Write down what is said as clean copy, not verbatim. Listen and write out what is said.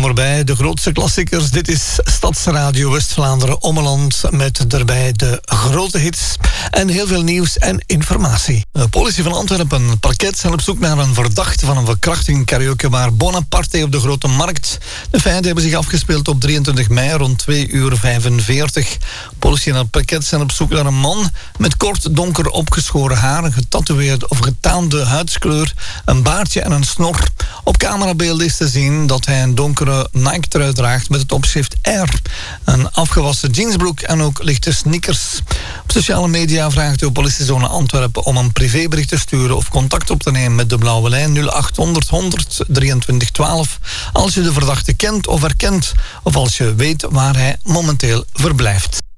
voorbij. De grootste klassiekers. Dit is Stadsradio West-Vlaanderen Ommeland met daarbij de grote hits en heel veel nieuws en informatie. De politie van Antwerpen en het parket zijn op zoek naar een verdachte van een verkrachting in karaokebar Bonaparte op de Grote Markt. De feiten hebben zich afgespeeld op 23 mei rond 2:45. Politie en het parket zijn op zoek naar een man met kort donker opgeschoren haar, een getatoeëerde of getaande huidskleur, een baardje en een snor. Op camerabeelden is te zien dat hij een donkere Nike-trui draagt met het opschrift R, een afgewassen jeansbroek en ook lichte sneakers. Op sociale media vraagt de politiezone Antwerpen om een privébericht te sturen of contact op te nemen met de blauwe lijn 0800 100 23 12 als je de verdachte kent of herkent of als je weet waar hij momenteel verblijft.